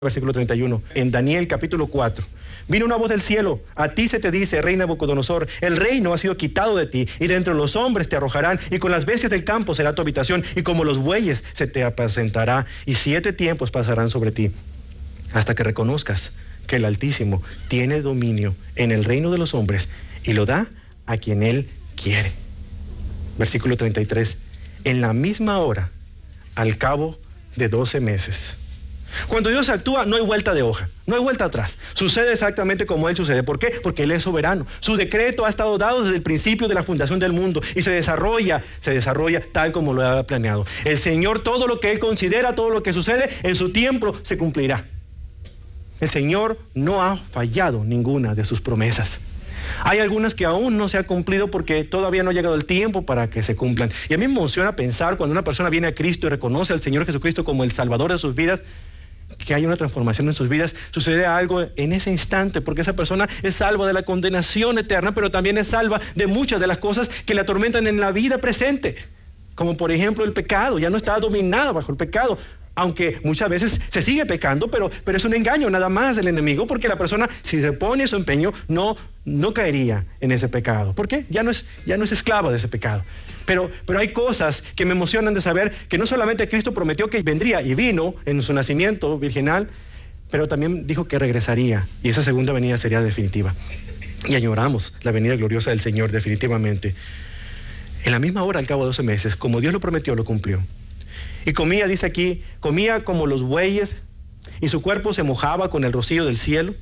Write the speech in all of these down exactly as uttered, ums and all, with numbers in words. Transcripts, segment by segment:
Versículo treinta y uno, en Daniel capítulo cuatro. Vino una voz del cielo: a ti se te dice, rey Nabucodonosor, el reino ha sido quitado de ti, y de entre los hombres te arrojarán, y con las bestias del campo será tu habitación, y como los bueyes se te apacentará, y siete tiempos pasarán sobre ti, hasta que reconozcas que el Altísimo tiene dominio en el reino de los hombres, y lo da a quien Él quiere. Versículo treinta y tres, en la misma hora, al cabo de doce meses. Cuando Dios actúa, no hay vuelta de hoja, no hay vuelta atrás. Sucede exactamente como Él sucede. ¿Por qué? Porque Él es soberano. Su decreto ha estado dado desde el principio de la fundación del mundo y se desarrolla, se desarrolla tal como lo ha planeado. El Señor, todo lo que Él considera, todo lo que sucede, en su tiempo se cumplirá. El Señor no ha fallado ninguna de sus promesas. Hay algunas que aún no se han cumplido porque todavía no ha llegado el tiempo para que se cumplan. Y a mí me emociona pensar cuando una persona viene a Cristo y reconoce al Señor Jesucristo como el Salvador de sus vidas, que hay una transformación en sus vidas. Sucede algo en ese instante, porque esa persona es salva de la condenación eterna, pero también es salva de muchas de las cosas que le atormentan en la vida presente, como por ejemplo el pecado. Ya no está dominada bajo el pecado, aunque muchas veces se sigue pecando, pero, pero es un engaño nada más del enemigo, porque la persona, si se pone su empeño, no, no caería en ese pecado. ¿Por qué? Ya no es, ya no es esclava de ese pecado. Pero, pero hay cosas que me emocionan de saber que no solamente Cristo prometió que vendría y vino en su nacimiento virginal, pero también dijo que regresaría, y esa segunda venida sería definitiva. Y añoramos la venida gloriosa del Señor definitivamente. En la misma hora, al cabo de doce meses, como Dios lo prometió, lo cumplió. Y comía, dice aquí, comía como los bueyes, y su cuerpo se mojaba con el rocío del cielo,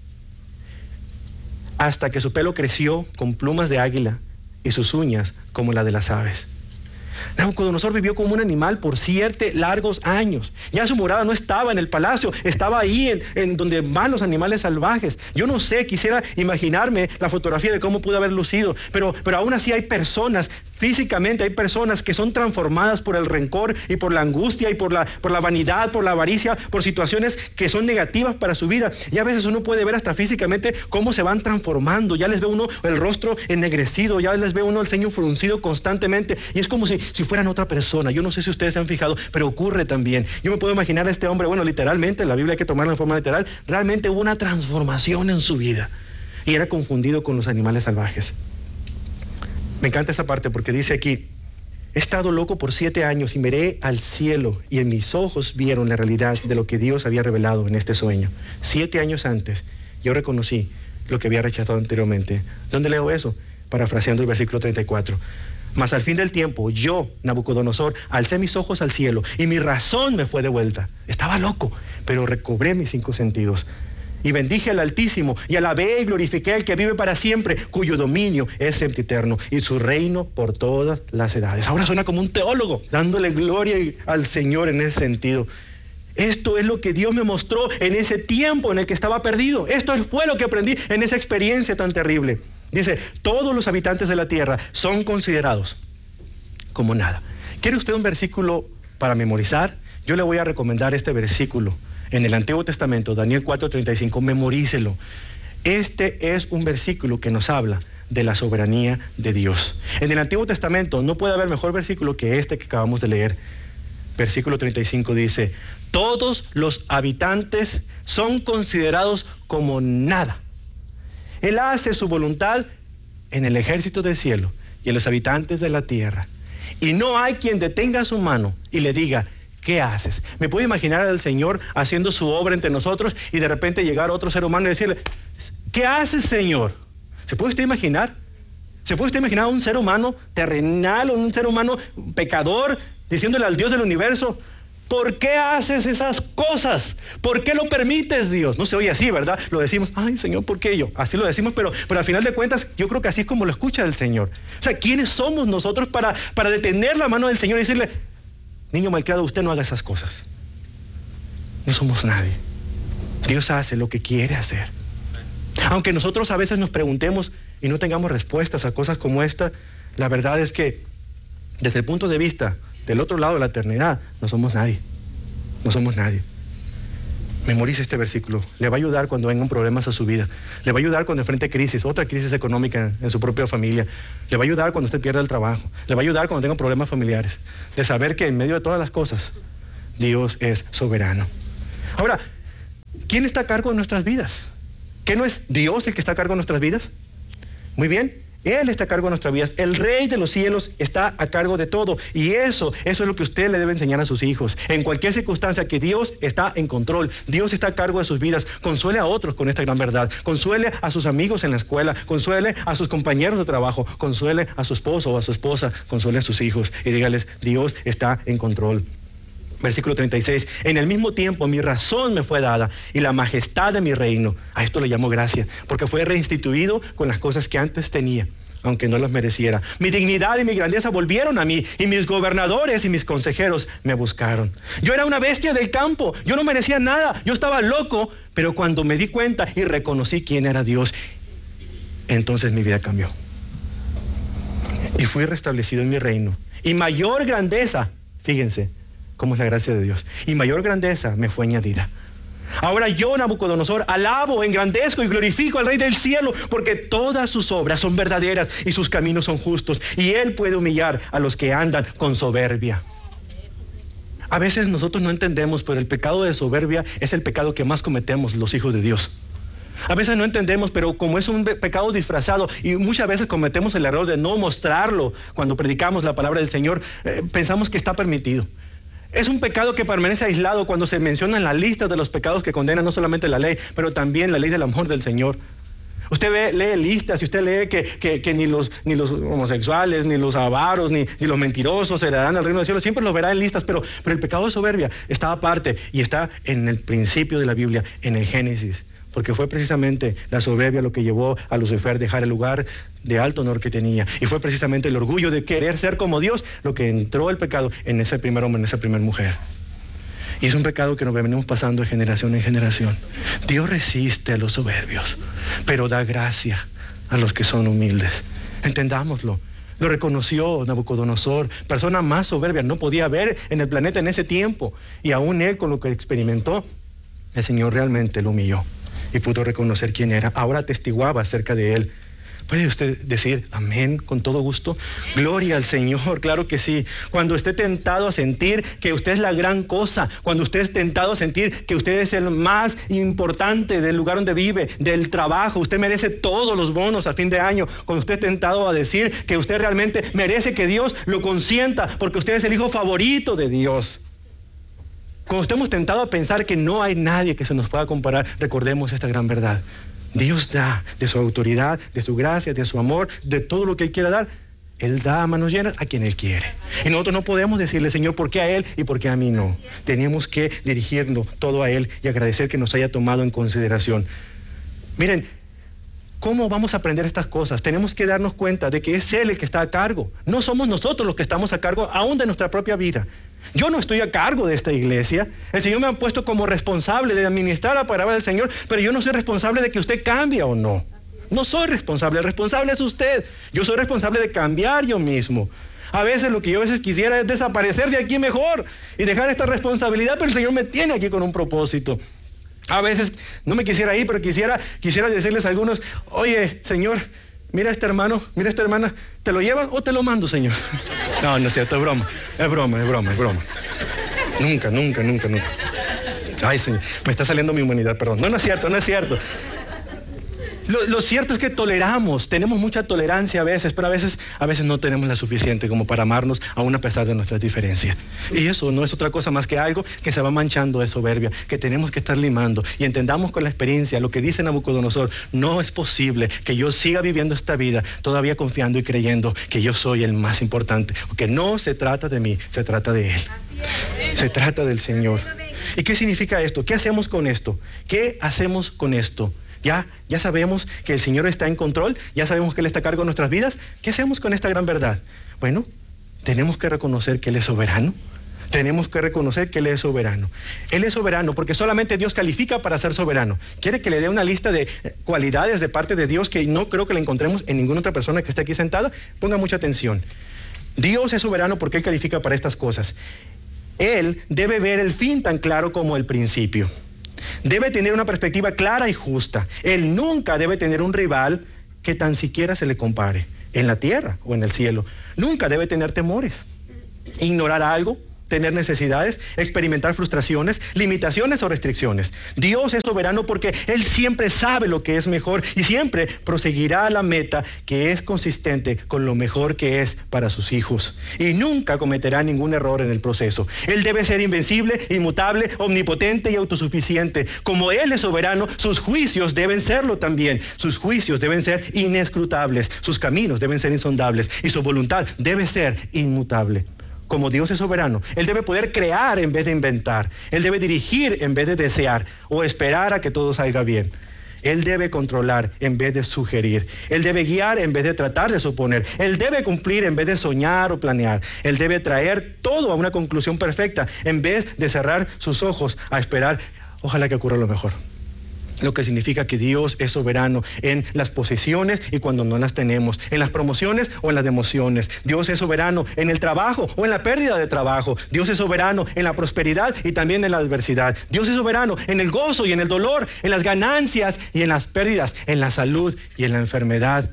hasta que su pelo creció con plumas de águila y sus uñas como la de las aves. Nabucodonosor vivió como un animal por siete largos años. Ya su morada no estaba en el palacio, estaba ahí en, en donde van los animales salvajes. Yo no sé, quisiera imaginarme la fotografía de cómo pudo haber lucido, pero, pero aún así hay personas, físicamente hay personas que son transformadas por el rencor y por la angustia y por la, por la vanidad, por la avaricia, por situaciones que son negativas para su vida. Y a veces uno puede ver hasta físicamente cómo se van transformando. Ya les ve uno el rostro ennegrecido, ya les ve uno el ceño fruncido constantemente, y es como si si fueran otra persona. Yo no sé si ustedes se han fijado, pero ocurre también. Yo me puedo imaginar a este hombre, bueno, literalmente, la Biblia hay que tomarla en forma literal, realmente hubo una transformación en su vida, y era confundido con los animales salvajes. Me encanta esta parte porque dice aquí: he estado loco por siete años y miré al cielo, y en mis ojos vieron la realidad de lo que Dios había revelado en este sueño. Siete años antes, yo reconocí lo que había rechazado anteriormente. ¿Dónde leo eso? Parafraseando el versículo treinta y cuatro. Mas al fin del tiempo, yo, Nabucodonosor, alcé mis ojos al cielo, y mi razón me fue de vuelta. Estaba loco, pero recobré mis cinco sentidos. Y bendije al Altísimo, y alabé y glorifiqué al que vive para siempre, cuyo dominio es sempiterno, y su reino por todas las edades. Ahora suena como un teólogo, dándole gloria al Señor en ese sentido. Esto es lo que Dios me mostró en ese tiempo en el que estaba perdido. Esto fue lo que aprendí en esa experiencia tan terrible. Dice: todos los habitantes de la tierra son considerados como nada. ¿Quiere usted un versículo para memorizar? Yo le voy a recomendar este versículo en el Antiguo Testamento, Daniel cuatro treinta y cinco. Memorícelo. Este es un versículo que nos habla de la soberanía de Dios. En el Antiguo Testamento no puede haber mejor versículo que este que acabamos de leer. Versículo treinta y cinco dice: todos los habitantes son considerados como nada. Él hace su voluntad en el ejército del cielo y en los habitantes de la tierra, y no hay quien detenga su mano y le diga: ¿qué haces? Me puedo imaginar al Señor haciendo su obra entre nosotros, y de repente llegar otro ser humano y decirle: ¿qué haces, Señor? ¿Se puede usted imaginar? ¿Se puede usted imaginar a un ser humano terrenal, un ser humano pecador, diciéndole al Dios del universo: ¿por qué haces esas cosas? ¿Por qué lo permites, Dios? No se oye así, ¿verdad? Lo decimos: ay, Señor, ¿por qué yo? Así lo decimos, pero, pero al final de cuentas, yo creo que así es como lo escucha el Señor. O sea, ¿quiénes somos nosotros para, para detener la mano del Señor y decirle: niño malcriado, usted no haga esas cosas? No somos nadie. Dios hace lo que quiere hacer. Aunque nosotros a veces nos preguntemos y no tengamos respuestas a cosas como esta, la verdad es que desde el punto de vista del otro lado de la eternidad, no somos nadie. No somos nadie. Memorice este versículo. Le va a ayudar cuando vengan problemas a su vida. Le va a ayudar cuando enfrente crisis, otra crisis económica en su propia familia. Le va a ayudar cuando usted pierda el trabajo. Le va a ayudar cuando tenga problemas familiares. De saber que en medio de todas las cosas, Dios es soberano. Ahora, ¿quién está a cargo de nuestras vidas? ¿Qué no es Dios el que está a cargo de nuestras vidas? Muy bien, Él está a cargo de nuestras vidas. El Rey de los cielos está a cargo de todo. Y eso, eso es lo que usted le debe enseñar a sus hijos. En cualquier circunstancia, que Dios está en control. Dios está a cargo de sus vidas. Consuele a otros con esta gran verdad. Consuele a sus amigos en la escuela. Consuele a sus compañeros de trabajo. Consuele a su esposo o a su esposa. Consuele a sus hijos. Y dígales, Dios está en control. Versículo treinta y seis, en el mismo tiempo mi razón me fue dada y la majestad de mi reino. A esto le llamo gracia, porque fue reinstituido con las cosas que antes tenía, aunque no las mereciera. Mi dignidad y mi grandeza volvieron a mí, y mis gobernadores y mis consejeros me buscaron. Yo era una bestia del campo, yo no merecía nada, yo estaba loco, pero cuando me di cuenta y reconocí quién era Dios, entonces mi vida cambió. Y fui restablecido en mi reino. Y mayor grandeza, fíjense, cómo es la gracia de Dios, y mayor grandeza me fue añadida. Ahora yo, Nabucodonosor, alabo, engrandezco y glorifico al Rey del cielo, porque todas sus obras son verdaderas y sus caminos son justos, y Él puede humillar a los que andan con soberbia. A veces nosotros no entendemos, pero el pecado de soberbia es el pecado que más cometemos los hijos de Dios. A veces no entendemos, pero como es un pecado disfrazado, y muchas veces cometemos el error de no mostrarlo cuando predicamos la palabra del Señor, eh, pensamos que está permitido. Es un pecado que permanece aislado cuando se menciona en la lista de los pecados que condenan no solamente la ley, pero también la ley del amor del Señor. Usted ve, lee listas y usted lee que, que, que ni, los, ni los homosexuales, ni los avaros, ni, ni los mentirosos heredarán al reino del cielo. Siempre los verá en listas, pero, pero el pecado de soberbia está aparte y está en el principio de la Biblia, en el Génesis. Porque fue precisamente la soberbia lo que llevó a Lucifer a dejar el lugar de alto honor que tenía. Y fue precisamente el orgullo de querer ser como Dios lo que entró el pecado en ese primer hombre, en esa primera mujer. Y es un pecado que nos venimos pasando de generación en generación. Dios resiste a los soberbios, pero da gracia a los que son humildes. Entendámoslo. Lo reconoció Nabucodonosor, persona más soberbia no podía haber en el planeta en ese tiempo. Y aún él, con lo que experimentó, el Señor realmente lo humilló y pudo reconocer quién era. Ahora testiguaba acerca de él. ¿Puede usted decir amén con todo gusto? Gloria al Señor, claro que sí. Cuando esté tentado a sentir que usted es la gran cosa, cuando usted es tentado a sentir que usted es el más importante del lugar donde vive, del trabajo, usted merece todos los bonos a fin de año, cuando usted es tentado a decir que usted realmente merece que Dios lo consienta porque usted es el hijo favorito de Dios, cuando estemos tentados a pensar que no hay nadie que se nos pueda comparar, recordemos esta gran verdad. Dios da de su autoridad, de su gracia, de su amor, de todo lo que Él quiera dar. Él da a manos llenas a quien Él quiere. Y nosotros no podemos decirle, Señor, ¿por qué a Él y por qué a mí no? Tenemos que dirigirnos todo a Él y agradecer que nos haya tomado en consideración. Miren, ¿cómo vamos a aprender estas cosas? Tenemos que darnos cuenta de que es Él el que está a cargo. No somos nosotros los que estamos a cargo aún de nuestra propia vida. Yo no estoy a cargo de esta iglesia. El Señor me ha puesto como responsable de administrar la palabra del Señor, pero yo no soy responsable de que usted cambie o no. No soy responsable, el responsable es usted. Yo soy responsable de cambiar yo mismo. A veces lo que yo a veces quisiera es desaparecer de aquí mejor y dejar esta responsabilidad, pero el Señor me tiene aquí con un propósito. A veces no me quisiera ir, pero quisiera, quisiera decirles a algunos, oye, Señor, mira a este hermano, mira a esta hermana, ¿te lo llevas o te lo mando, Señor? No, no es cierto, es broma, es broma, es broma, es broma. Nunca, nunca, nunca, nunca. Ay, Señor, me está saliendo mi humanidad, perdón. No, no es cierto, no es cierto. Lo, lo cierto es que toleramos, tenemos mucha tolerancia a veces, pero a veces, a veces no tenemos la suficiente como para amarnos aún a pesar de nuestras diferencias. Y eso no es otra cosa más que algo que se va manchando de soberbia, que tenemos que estar limando. Y entendamos con la experiencia lo que dice Nabucodonosor: no es posible que yo siga viviendo esta vida todavía confiando y creyendo que yo soy el más importante, porque no se trata de mí, se trata de Él. Se trata del Señor. ¿Y qué significa esto? ¿Qué hacemos con esto? ¿Qué hacemos con esto? Ya, ya sabemos que el Señor está en control, ya sabemos que Él está a cargo de nuestras vidas. ¿Qué hacemos con esta gran verdad? Bueno, tenemos que reconocer que Él es soberano. Tenemos que reconocer que Él es soberano. Él es soberano porque solamente Dios califica para ser soberano. ¿Quiere que le dé una lista de cualidades de parte de Dios que no creo que la encontremos en ninguna otra persona que esté aquí sentada? Ponga mucha atención. Dios es soberano porque Él califica para estas cosas. Él debe ver el fin tan claro como el principio. Debe tener una perspectiva clara y justa. Él nunca debe tener un rival que tan siquiera se le compare, en la tierra o en el cielo. Nunca debe tener temores, ignorar algo tener necesidades, experimentar frustraciones, limitaciones o restricciones. Dios es soberano porque Él siempre sabe lo que es mejor y siempre proseguirá a la meta que es consistente con lo mejor que es para sus hijos. Y nunca cometerá ningún error en el proceso. Él debe ser invencible, inmutable, omnipotente y autosuficiente. Como Él es soberano, sus juicios deben serlo también. Sus juicios deben ser inescrutables, sus caminos deben ser insondables y su voluntad debe ser inmutable. Como Dios es soberano, Él debe poder crear en vez de inventar. Él debe dirigir en vez de desear o esperar a que todo salga bien. Él debe controlar en vez de sugerir. Él debe guiar en vez de tratar de suponer. Él debe cumplir en vez de soñar o planear. Él debe traer todo a una conclusión perfecta en vez de cerrar sus ojos a esperar, ojalá que ocurra lo mejor. Lo que significa que Dios es soberano en las posesiones y cuando no las tenemos, en las promociones o en las demociones. Dios es soberano en el trabajo o en la pérdida de trabajo. Dios es soberano en la prosperidad y también en la adversidad. Dios es soberano en el gozo y en el dolor, en las ganancias y en las pérdidas, en la salud y en la enfermedad,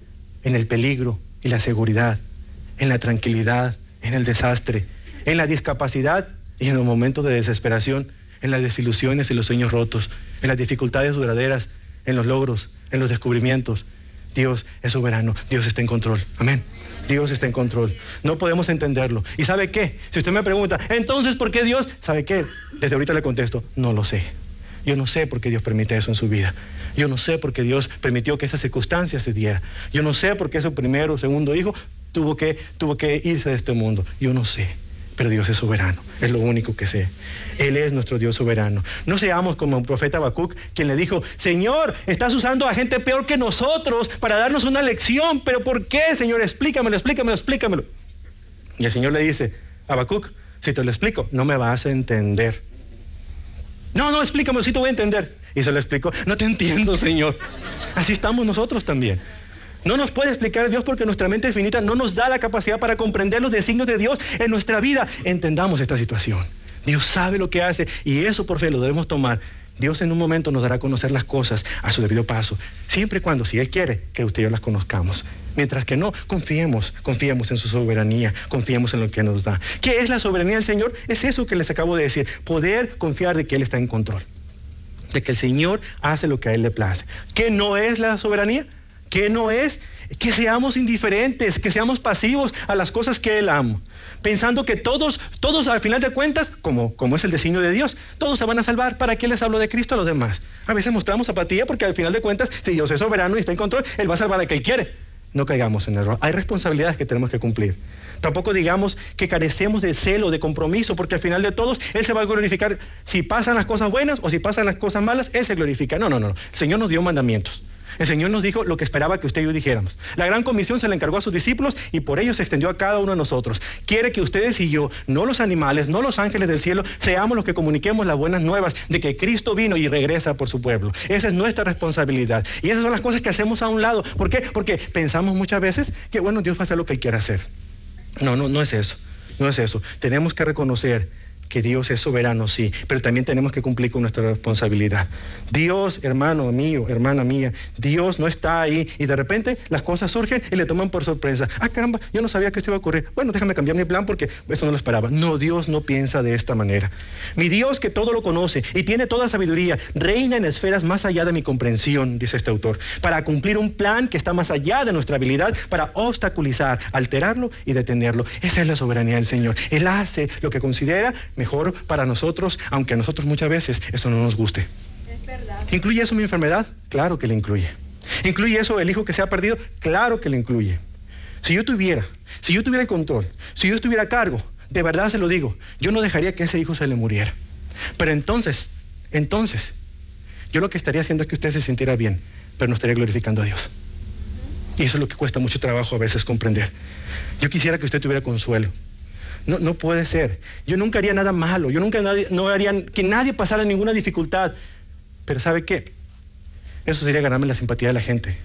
en el peligro y la seguridad, en la tranquilidad, en el desastre, en la discapacidad y en los momentos de desesperación, en las desilusiones y los sueños rotos, en las dificultades duraderas, en los logros, en los descubrimientos. Dios es soberano, Dios está en control. Amén. Dios está en control. No podemos entenderlo. ¿Y sabe qué? Si usted me pregunta, entonces, ¿por qué Dios? ¿Sabe qué? Desde ahorita le contesto, no lo sé. Yo no sé por qué Dios permite eso en su vida. Yo no sé por qué Dios permitió que esa circunstancia se diera. Yo no sé por qué su primero o segundo hijo tuvo que, tuvo que irse de este mundo. Yo no sé. Pero Dios es soberano, es lo único que sé. Él es nuestro Dios soberano. No seamos como el profeta Habacuc, quien le dijo, Señor, estás usando a gente peor que nosotros para darnos una lección. ¿Pero por qué, Señor? Explícamelo, explícamelo, explícamelo. Y el Señor le dice, Habacuc, si te lo explico, no me vas a entender. No, no, explícamelo, sí te voy a entender. Y se lo explicó, no te entiendo, Señor. Así estamos nosotros también. No nos puede explicar Dios porque nuestra mente finita no nos da la capacidad para comprender los designios de Dios en nuestra vida. Entendamos esta situación. Dios sabe lo que hace y eso por fe lo debemos tomar. Dios en un momento nos dará a conocer las cosas a su debido paso, siempre y cuando, si Él quiere, que usted y yo las conozcamos. Mientras que no, confiemos, confiemos en su soberanía, confiemos en lo que nos da. ¿Qué es la soberanía del Señor? Es eso que les acabo de decir, poder confiar de que Él está en control, de que el Señor hace lo que a Él le place. ¿Qué no es la soberanía? ¿Qué no es? Que seamos indiferentes, que seamos pasivos a las cosas que Él ama, pensando que todos, todos al final de cuentas, como, como es el designio de Dios, todos se van a salvar. ¿Para qué les hablo de Cristo a los demás? A veces mostramos apatía porque al final de cuentas, si Dios es soberano y está en control, Él va a salvar al que Él quiere. No caigamos en error. Hay responsabilidades que tenemos que cumplir. Tampoco digamos que carecemos de celo, de compromiso, porque al final de todos, Él se va a glorificar. Si pasan las cosas buenas o si pasan las cosas malas, Él se glorifica. No, no, no. El Señor nos dio mandamientos. El Señor nos dijo lo que esperaba que usted y yo dijéramos. La gran comisión se le encargó a sus discípulos y por ello se extendió a cada uno de nosotros. Quiere que ustedes y yo, no los animales, no los ángeles del cielo, seamos los que comuniquemos las buenas nuevas de que Cristo vino y regresa por su pueblo. Esa es nuestra responsabilidad. Y esas son las cosas que hacemos a un lado. ¿Por qué? Porque pensamos muchas veces que, bueno, Dios va a hacer lo que Él quiera hacer. No, no, no es eso. No es eso. Tenemos que reconocer que Dios es soberano, sí, pero también tenemos que cumplir con nuestra responsabilidad. Dios, hermano mío, hermana mía, Dios no está ahí y de repente las cosas surgen y le toman por sorpresa. Ah, caramba, yo no sabía que esto iba a ocurrir. Bueno, déjame cambiar mi plan porque eso no lo esperaba. No, Dios no piensa de esta manera. Mi Dios, que todo lo conoce y tiene toda sabiduría, reina en esferas más allá de mi comprensión, dice este autor, para cumplir un plan que está más allá de nuestra habilidad, para obstaculizar, alterarlo y detenerlo. Esa es la soberanía del Señor. Él hace lo que considera mejor para nosotros, aunque a nosotros muchas veces eso no nos guste. Es verdad. ¿Incluye eso mi enfermedad? Claro que le incluye. ¿Incluye eso el hijo que se ha perdido? Claro que le incluye. Si yo tuviera, si yo tuviera el control, si yo estuviera a cargo, de verdad se lo digo, yo no dejaría que ese hijo se le muriera. Pero entonces, entonces, yo lo que estaría haciendo es que usted se sintiera bien, pero no estaría glorificando a Dios. Y eso es lo que cuesta mucho trabajo a veces comprender. Yo quisiera que usted tuviera consuelo. No, no puede ser. Yo nunca haría nada malo. Yo nunca nadie, no haría que nadie pasara ninguna dificultad. Pero ¿sabe qué? Eso sería ganarme la simpatía de la gente.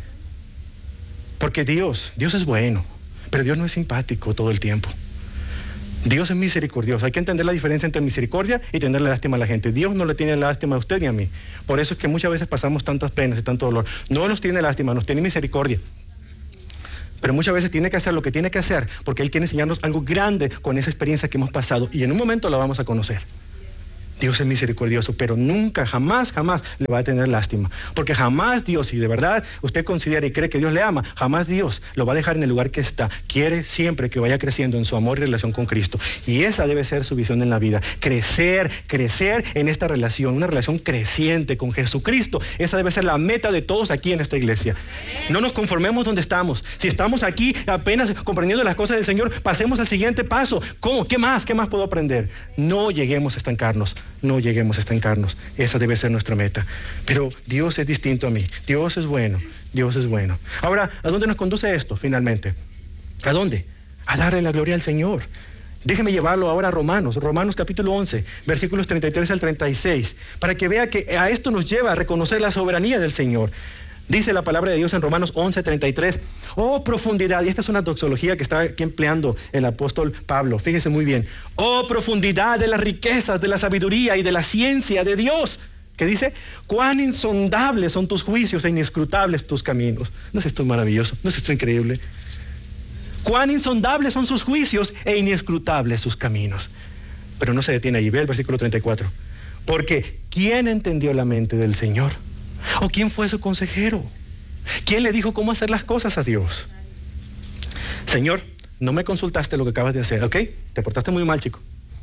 Porque Dios, Dios es bueno, pero Dios no es simpático todo el tiempo. Dios es misericordioso. Hay que entender la diferencia entre misericordia y tenerle lástima a la gente. Dios no le tiene lástima a usted ni a mí. Por eso es que muchas veces pasamos tantas penas y tanto dolor. No nos tiene lástima, nos tiene misericordia. Pero muchas veces tiene que hacer lo que tiene que hacer porque Él quiere enseñarnos algo grande con esa experiencia que hemos pasado y en un momento la vamos a conocer. Dios es misericordioso, pero nunca, jamás, jamás le va a tener lástima. Porque jamás Dios, si de verdad usted considera y cree que Dios le ama, jamás Dios lo va a dejar en el lugar que está. Quiere siempre que vaya creciendo en su amor y relación con Cristo. Y esa debe ser su visión en la vida. Crecer, crecer en esta relación, una relación creciente con Jesucristo. Esa debe ser la meta de todos aquí en esta iglesia. No nos conformemos donde estamos. Si estamos aquí apenas comprendiendo las cosas del Señor, pasemos al siguiente paso. ¿Cómo? ¿Qué más? ¿Qué más puedo aprender? No lleguemos a estancarnos. No lleguemos a estancarnos. Esa debe ser nuestra meta. Pero Dios es distinto a mí. Dios es bueno. Dios es bueno. Ahora, ¿a dónde nos conduce esto finalmente? ¿A dónde? A darle la gloria al Señor. Déjeme llevarlo ahora a Romanos. Romanos capítulo once, versículos treinta y tres al treinta y seis. Para que vea que a esto nos lleva a reconocer la soberanía del Señor. Dice la palabra de Dios en Romanos once, treinta y tres. Oh, profundidad. Y esta es una doxología que está aquí empleando el apóstol Pablo. Fíjese muy bien. Oh, profundidad de las riquezas, de la sabiduría y de la ciencia de Dios. ¿Qué dice? Cuán insondables son tus juicios e inescrutables tus caminos. ¿No es esto maravilloso? ¿No es esto increíble? Cuán insondables son sus juicios e inescrutables sus caminos. Pero no se detiene ahí. Ve el versículo treinta y cuatro. Porque ¿quién entendió la mente del Señor? ¿O quién fue su consejero? ¿Quién le dijo cómo hacer las cosas a Dios? Señor, no me consultaste lo que acabas de hacer, ¿ok? Te portaste muy mal, chico.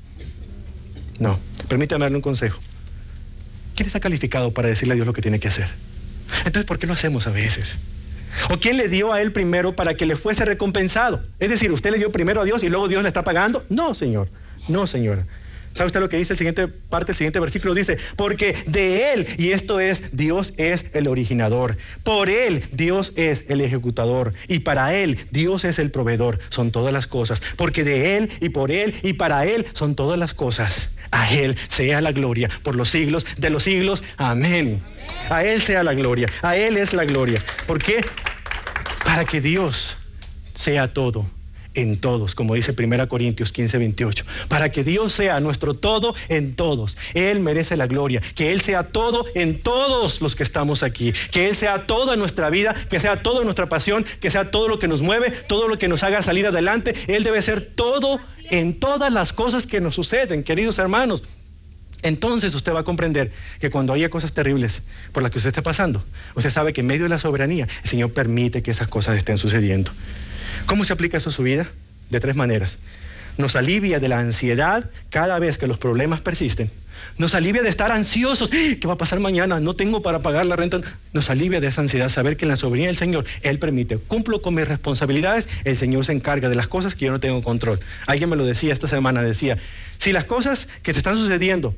No, permítame darle un consejo. ¿Quién está calificado para decirle a Dios lo que tiene que hacer? Entonces, ¿por qué lo hacemos a veces? ¿O quién le dio a él primero para que le fuese recompensado? Es decir, ¿usted le dio primero a Dios y luego Dios le está pagando? No, Señor. No, señora. ¿Sabe usted lo que dice el siguiente parte, el siguiente versículo? Dice, porque de Él, y esto es, Dios es el originador. Por Él, Dios es el ejecutador. Y para Él, Dios es el proveedor. Son todas las cosas. Porque de Él, y por Él, y para Él, son todas las cosas. A Él sea la gloria por los siglos de los siglos. Amén. A Él sea la gloria. A Él es la gloria. ¿Por qué? Para que Dios sea todo en todos, como dice primera Corintios quince, veintiocho. Para que Dios sea nuestro todo en todos. Él merece la gloria. Que Él sea todo en todos los que estamos aquí. Que Él sea toda nuestra vida, que sea toda nuestra pasión, que sea todo lo que nos mueve, todo lo que nos haga salir adelante. Él debe ser todo en todas las cosas que nos suceden, queridos hermanos. Entonces usted va a comprender que cuando haya cosas terribles por las que usted está pasando, usted sabe que en medio de la soberanía, el Señor permite que esas cosas estén sucediendo. ¿Cómo se aplica eso a su vida? De tres maneras. Nos alivia de la ansiedad cada vez que los problemas persisten. Nos alivia de estar ansiosos. ¿Qué va a pasar mañana? No tengo para pagar la renta. Nos alivia de esa ansiedad saber que en la soberanía del Señor, Él permite. Cumplo con mis responsabilidades, el Señor se encarga de las cosas que yo no tengo control. Alguien me lo decía esta semana, decía, si las cosas que te están sucediendo,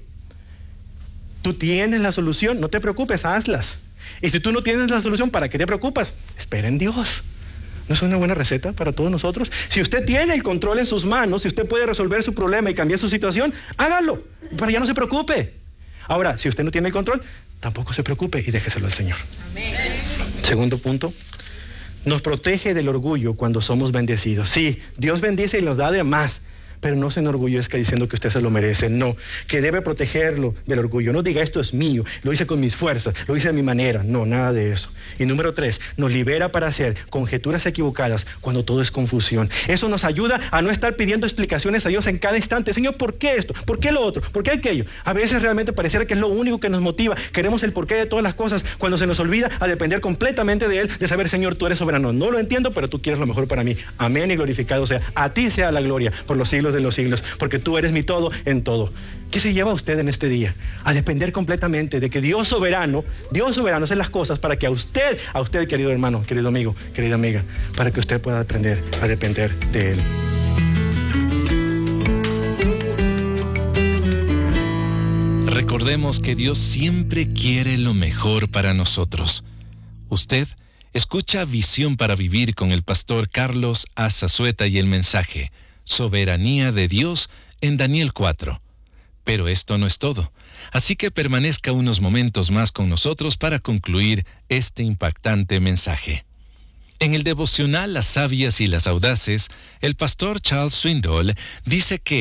tú tienes la solución, no te preocupes, hazlas. Y si tú no tienes la solución, ¿para qué te preocupas? Espera en Dios. ¿No es una buena receta para todos nosotros? Si usted tiene el control en sus manos, si usted puede resolver su problema y cambiar su situación, hágalo, pero ya no se preocupe. Ahora, si usted no tiene el control, tampoco se preocupe y déjeselo al Señor. Amén. Segundo punto, nos protege del orgullo cuando somos bendecidos. Sí, Dios bendice y nos da de más, pero no se enorgullezca diciendo que usted se lo merece. No, que debe protegerlo del orgullo. No diga esto es mío, lo hice con mis fuerzas, lo hice de mi manera. No, nada de eso. Y número tres, nos libera para hacer conjeturas equivocadas cuando todo es confusión. Eso nos ayuda a no estar pidiendo explicaciones a Dios en cada instante. Señor, ¿por qué esto? ¿Por qué lo otro? ¿Por qué aquello? A veces realmente pareciera que es lo único que nos motiva. Queremos el porqué de todas las cosas cuando se nos olvida a depender completamente de Él, de saber, Señor, tú eres soberano. No lo entiendo, pero tú quieres lo mejor para mí. Amén y glorificado sea. A ti sea la gloria por los siglos de los siglos, porque tú eres mi todo en todo. ¿Qué se lleva a usted en este día? A depender completamente de que Dios soberano, Dios soberano hace las cosas para que a usted, a usted, querido hermano, querido amigo, querida amiga, para que usted pueda aprender a depender de Él. Recordemos que Dios siempre quiere lo mejor para nosotros. Usted escucha Visión para Vivir con el pastor Carlos A. Zazueta y el mensaje Soberanía de Dios en Daniel cuatro. Pero esto no es todo, así que permanezca unos momentos más con nosotros para concluir este impactante mensaje. En el devocional Las Sabias y las Audaces, el pastor Charles Swindoll dice que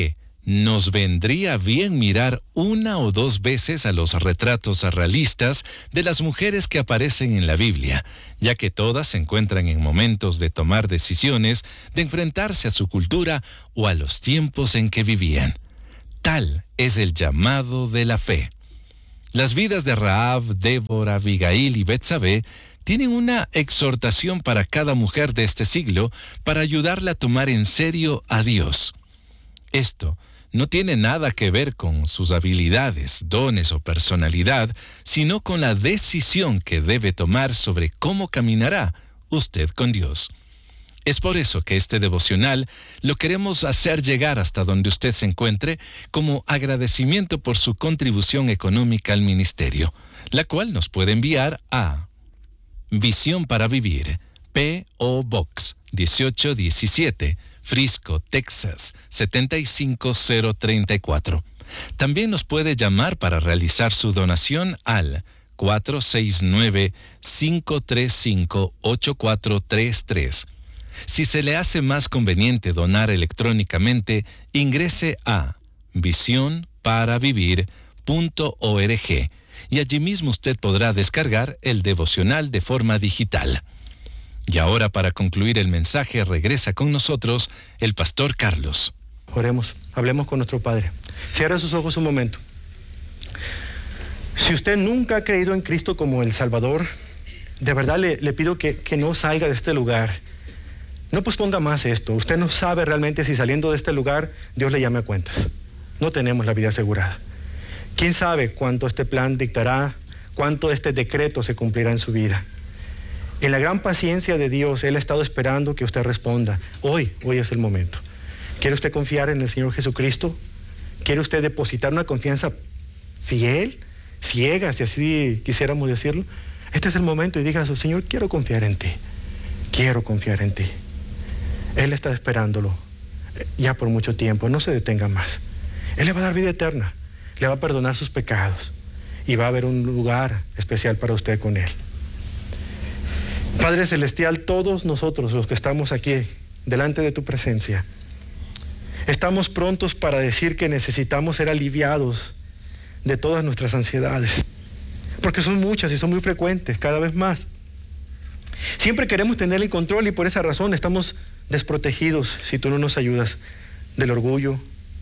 nos vendría bien mirar una o dos veces a los retratos realistas de las mujeres que aparecen en la Biblia, ya que todas se encuentran en momentos de tomar decisiones, de enfrentarse a su cultura o a los tiempos en que vivían. Tal es el llamado de la fe. Las vidas de Rahab, Débora, Abigail y Betsabé tienen una exhortación para cada mujer de este siglo para ayudarla a tomar en serio a Dios. Esto no tiene nada que ver con sus habilidades, dones o personalidad, sino con la decisión que debe tomar sobre cómo caminará usted con Dios. Es por eso que este devocional lo queremos hacer llegar hasta donde usted se encuentre como agradecimiento por su contribución económica al ministerio, la cual nos puede enviar a Visión para Vivir, P O Box dieciocho diecisiete, Frisco, Texas, setenta y cinco mil treinta y cuatro. También nos puede llamar para realizar su donación al cuatro seis nueve, cinco tres cinco, ocho cuatro tres tres. Si se le hace más conveniente donar electrónicamente, ingrese a visión para vivir punto org y allí mismo usted podrá descargar el devocional de forma digital. Y ahora, para concluir el mensaje, regresa con nosotros el pastor Carlos. Oremos, hablemos con nuestro Padre. Cierra sus ojos un momento. Si usted nunca ha creído en Cristo como el Salvador, de verdad le, le pido que, que no salga de este lugar. No posponga más esto. Usted no sabe realmente si saliendo de este lugar Dios le llame a cuentas. No tenemos la vida asegurada. ¿Quién sabe cuánto este plan dictará, cuánto este decreto se cumplirá en su vida? En la gran paciencia de Dios, Él ha estado esperando que usted responda. Hoy, hoy es el momento. ¿Quiere usted confiar en el Señor Jesucristo? ¿Quiere usted depositar una confianza fiel, ciega, si así quisiéramos decirlo? Este es el momento y diga, Señor, quiero confiar en ti. Quiero confiar en ti. Él está esperándolo ya por mucho tiempo. No se detenga más. Él le va a dar vida eterna. Le va a perdonar sus pecados. Y va a haber un lugar especial para usted con Él. Padre Celestial, todos nosotros los que estamos aquí delante de tu presencia, estamos prontos para decir que necesitamos ser aliviados de todas nuestras ansiedades, porque son muchas y son muy frecuentes, cada vez más. Siempre queremos tener el control y por esa razón estamos desprotegidos si tú no nos ayudas del orgullo,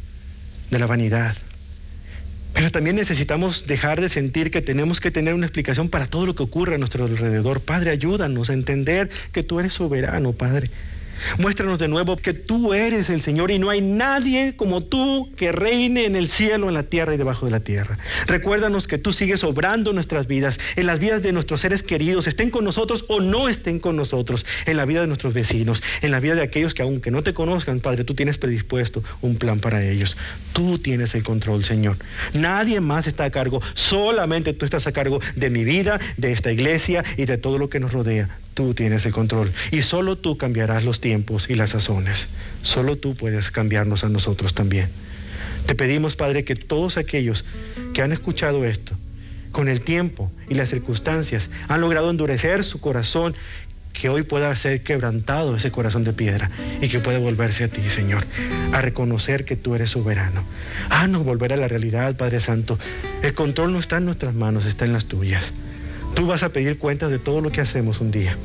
de la vanidad. Pero también necesitamos dejar de sentir que tenemos que tener una explicación para todo lo que ocurre a nuestro alrededor. Padre, ayúdanos a entender que tú eres soberano, Padre. Muéstranos de nuevo que tú eres el Señor y no hay nadie como tú que reine en el cielo, en la tierra y debajo de la tierra. Recuérdanos que tú sigues obrando en nuestras vidas, en las vidas de nuestros seres queridos, estén con nosotros o no estén con nosotros, en la vida de nuestros vecinos, en la vida de aquellos que aunque no te conozcan, Padre, tú tienes predispuesto un plan para ellos. Tú tienes el control, Señor. Nadie más está a cargo, solamente tú estás a cargo de mi vida, de esta iglesia y de todo lo que nos rodea. Tú tienes el control y solo tú cambiarás los tiempos y las sazones. Solo tú puedes cambiarnos a nosotros también. Te pedimos, Padre, que todos aquellos que han escuchado esto, con el tiempo y las circunstancias, han logrado endurecer su corazón, que hoy pueda ser quebrantado ese corazón de piedra y que pueda volverse a ti, Señor, a reconocer que tú eres soberano. Haznos volver a la realidad, Padre Santo. El control no está en nuestras manos, está en las tuyas. Tú vas a pedir cuentas de todo lo que hacemos un día,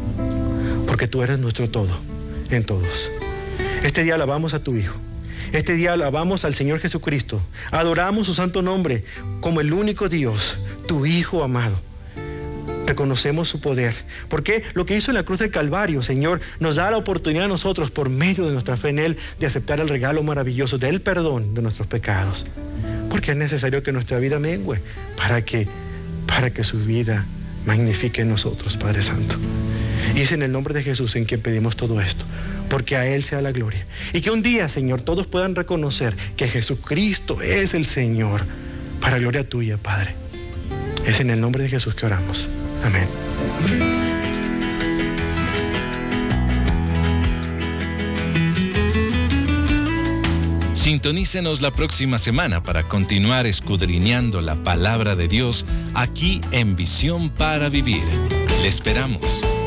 porque tú eres nuestro todo, en todos. Este día alabamos a tu Hijo. Este día alabamos al Señor Jesucristo. Adoramos su santo nombre como el único Dios, tu Hijo amado. Reconocemos su poder, porque lo que hizo en la cruz del Calvario, Señor, nos da la oportunidad a nosotros, por medio de nuestra fe en Él, de aceptar el regalo maravilloso del perdón de nuestros pecados. Porque es necesario que nuestra vida mengue para que para que su vida magnifique en nosotros, Padre Santo. Y es en el nombre de Jesús en quien pedimos todo esto, porque a Él sea la gloria. Y que un día, Señor, todos puedan reconocer que Jesucristo es el Señor, para gloria tuya, Padre. Es en el nombre de Jesús que oramos. Amén. Sintonícenos la próxima semana para continuar escudriñando la palabra de Dios aquí en Visión para Vivir. Le esperamos.